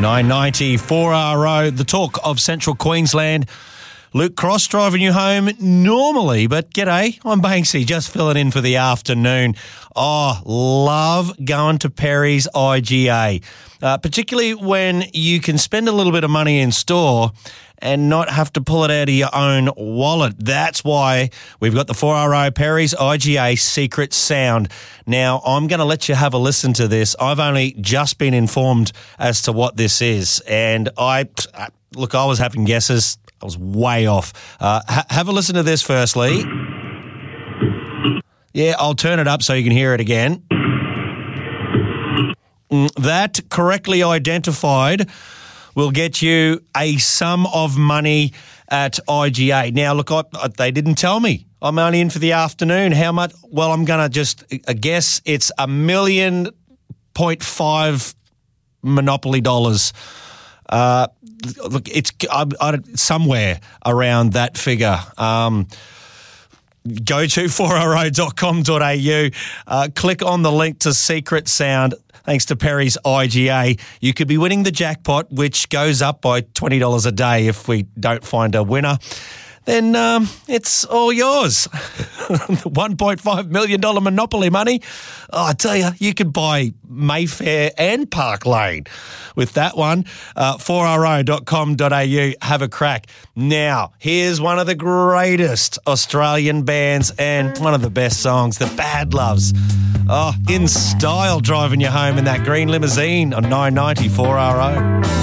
990 4RO, the talk of Central Queensland. Luke Cross driving you home normally, but g'day, I'm Banksy, just filling in for the afternoon. Oh, love going to Perry's IGA, particularly when you can spend a little bit of money in store and not have to pull it out of your own wallet. That's why we've got the 4RO Perry's IGA Secret Sound. Now, I'm going to let you have a listen to this. I've only just been informed as to what this is, and I was having guesses. I was way off. Have a listen to this firstly. Yeah, I'll turn it up so you can hear it again. That correctly identified will get you a sum of money at IGA. Now, look, they didn't tell me. I'm only in for the afternoon. How much? Well, I'm going to just guess it's $1.5 million Monopoly dollars. Look, it's somewhere around that figure. Go to 4ro.com.au, click on the link to Secret Sound. Thanks to Perry's IGA, you could be winning the jackpot, which goes up by $20 a day if we don't find a winner. Then it's all yours. $1.5 million Monopoly money. Oh, I tell you could buy Mayfair and Park Lane with that one. 4ro.com.au. Have a crack. Now, here's one of the greatest Australian bands and one of the best songs, The Bad Loves. Oh, in style, driving you home in that green limousine on 990 4RO.